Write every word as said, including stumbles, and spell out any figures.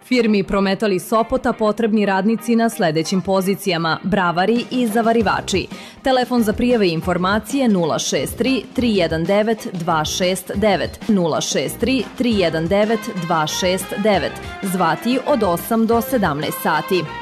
Firmi Prometali Sopota potrebni radnici na sledećim pozicijama: bravari i zavarivači. Telefon za prijave i informacije nula šest tri tri jedan devet dva šest devet, nula šest tri tri jedan devet dva šest devet. Zvati od osam do sedamnaest sati.